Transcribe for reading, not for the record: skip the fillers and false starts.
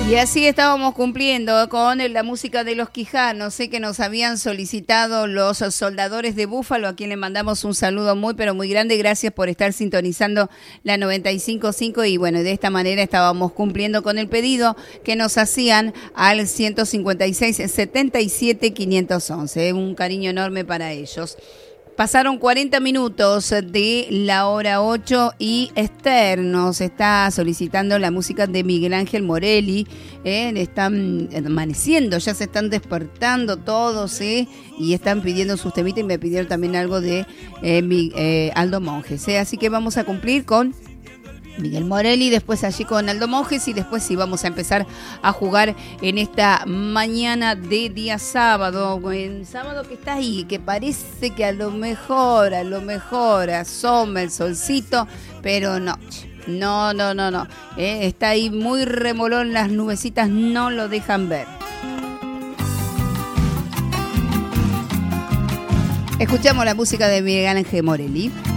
Y así estábamos cumpliendo con la música de Los Quijanos, que nos habían solicitado los Soldadores de Búfalo, a quien le mandamos un saludo muy pero muy grande. Gracias por estar sintonizando la 95.5 y bueno, de esta manera estábamos cumpliendo con el pedido que nos hacían al 156 77 511. Un cariño enorme para ellos. Pasaron 40 minutos de la hora 8 y Esther nos está solicitando la música de Miguel Ángel Morelli. Están amaneciendo, ya se están despertando todos, y están pidiendo sus temitas y me pidieron también algo de Aldo Monjes. Así que vamos a cumplir con Miguel Morelli, después allí con Aldo Monjes y después sí vamos a empezar a jugar en esta mañana de día sábado. El sábado que está ahí, que parece que a lo mejor asoma el solcito, pero no. No. Está ahí muy remolón, las nubecitas no lo dejan ver. Escuchamos la música de Miguel Ángel Morelli.